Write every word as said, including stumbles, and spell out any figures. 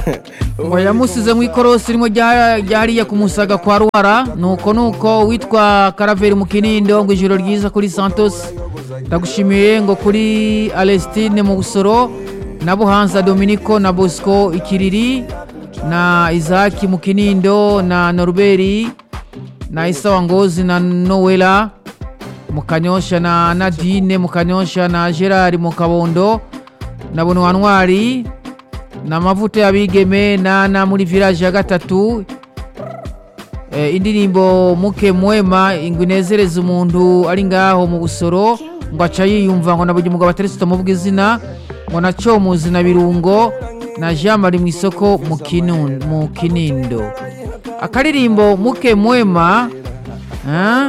ngo yamusize mu ikorosi rimwe ryariya ku Musaga kwa Ruhara nuko nuko witwa Karaveri mu Kinindo ngo ijoro ryiza kuri Santos ndagushimiye ngo kuri Alestine mu Busoro na Buhanza Dominico na Bosco Ikiriri na Isaac mu Kinindo na Norberi na Isa Wangozi na Noela mu Kanyosha na Nadine mu Kanyosha na Gerard mu Kabondo na Bunwantwari na Mavuta yabigeme na na muri village ya gatatu e, indirimbo muke mwema ingwinezereza umuntu ari ngaho mu Busoro ngo aca yiyumva ngo nabuge umugabo ateretse muvuga izina ngo naco muzina birungo na Jean Marie mu isoko mu Kinun mu Kinindo akaririmbo muke mwema ha